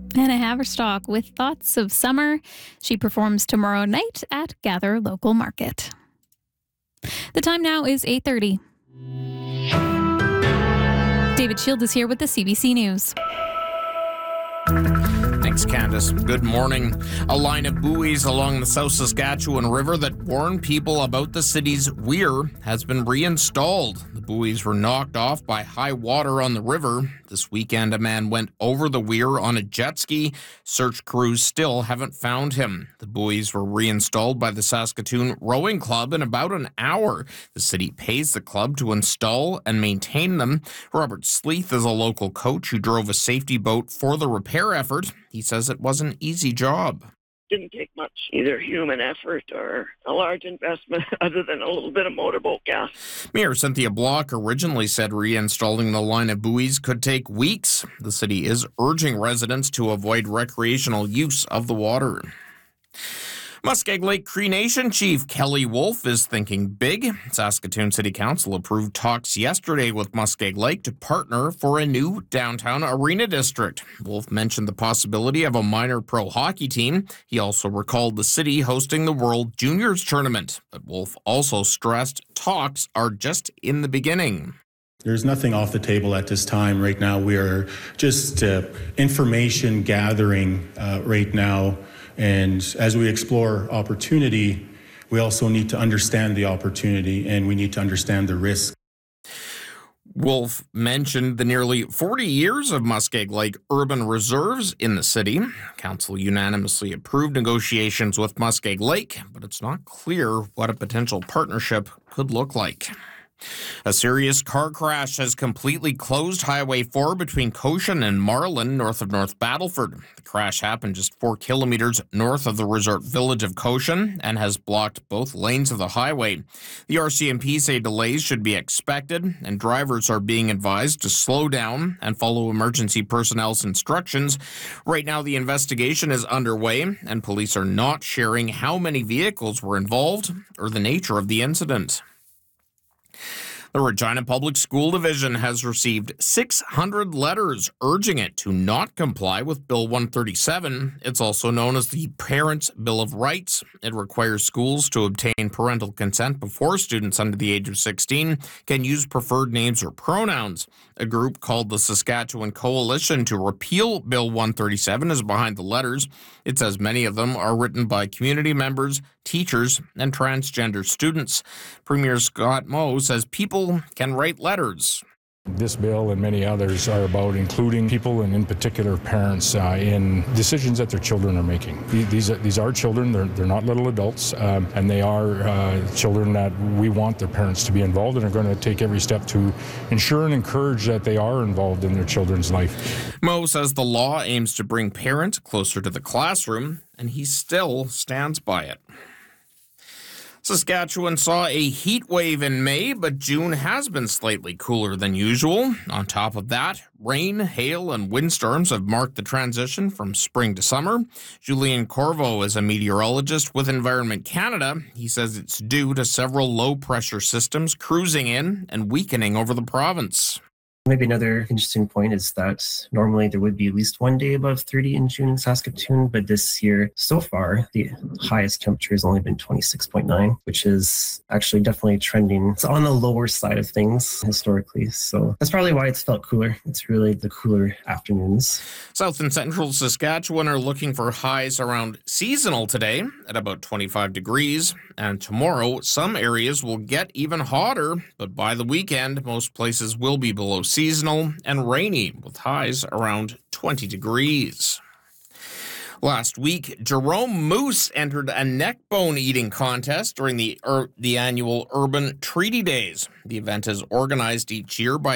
Anna Haverstock with thoughts of summer. She performs tomorrow night at Gather Local Market. The time now is 8:30. David Shield is here with the CBC News. Thanks, Candace. Good morning. A line of buoys along the South Saskatchewan River that warn people about the city's weir has been reinstalled. The buoys were knocked off by high water on the river. This weekend, a man went over the weir on a jet ski. Search crews still haven't found him. The buoys were reinstalled by the Saskatoon Rowing Club in about an hour. The city pays the club to install and maintain them. Robert Sleeth is a local coach who drove a safety boat for the repair effort. He says it was an easy job. Didn't take much, either human effort or a large investment other than a little bit of motorboat gas. Mayor Cynthia Block originally said reinstalling the line of buoys could take weeks. The city is urging residents to avoid recreational use of the water. Muskeg Lake Cree Nation Chief Kelly Wolf is thinking big. Saskatoon City Council approved talks yesterday with Muskeg Lake to partner for a new downtown arena district. Wolf mentioned the possibility of a minor pro hockey team. He also recalled the city hosting the World Juniors Tournament. But Wolf also stressed talks are just in the beginning. There's nothing off the table at this time. Right now, we are just information gathering right now. And as we explore opportunity, we also need to understand the opportunity and we need to understand the risk. Wolf mentioned the nearly 40 years of Muskeg Lake urban reserves in the city. Council unanimously approved negotiations with Muskeg Lake, but it's not clear what a potential partnership could look like. A serious car crash has completely closed Highway 4 between Cochin and Marlin, north of North Battleford. The crash happened just 4 kilometers north of the resort village of Cochin and has blocked both lanes of the highway. The RCMP say delays should be expected, and drivers are being advised to slow down and follow emergency personnel's instructions. Right now, the investigation is underway, and police are not sharing how many vehicles were involved or the nature of the incident. The Regina Public School Division has received 600 letters urging it to not comply with Bill 137. It's also known as the Parents' Bill of Rights. It requires schools to obtain parental consent before students under the age of 16 can use preferred names or pronouns. A group called the Saskatchewan Coalition to Repeal Bill 137 is behind the letters. It says many of them are written by community members, teachers, and transgender students. Premier Scott Moe says people can write letters. This bill and many others are about including people, and in particular parents, in decisions that their children are making. These are children, they're not little adults, and they are children that we want their parents to be involved and are going to take every step to ensure and encourage that they are involved in their children's life. Moe says the law aims to bring parents closer to the classroom, and he still stands by it. Saskatchewan saw a heat wave in May, but June has been slightly cooler than usual. On top of that, rain, hail, and windstorms have marked the transition from spring to summer. Julian Corvo is a meteorologist with Environment Canada. He says it's due to several low-pressure systems cruising in and weakening over the province. Maybe another interesting point is that normally there would be at least one day above 30 in June in Saskatoon, but this year, so far, the highest temperature has only been 26.9, which is actually definitely trending. It's on the lower side of things historically, so that's probably why it's felt cooler. It's really the cooler afternoons. South and central Saskatchewan are looking for highs around seasonal today at about 25 degrees, and tomorrow some areas will get even hotter, but by the weekend, most places will be below seasonal and rainy with highs around 20 degrees. Last week, Jerome Moose entered a neck bone eating contest during the annual Urban Treaty Days. The event is organized each year by